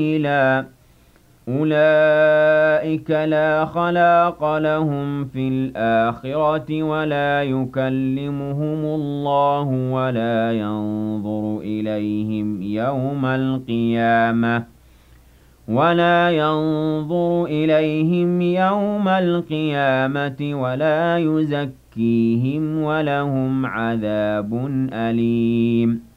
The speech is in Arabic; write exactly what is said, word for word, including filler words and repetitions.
سبيلا أولئك لا خلاق لهم في الآخرة ولا يكلمهم الله ولا ينظر إليهم يوم القيامة ولا ينظر إليهم يوم القيامة ولا يزكيهم ولهم عذاب أليم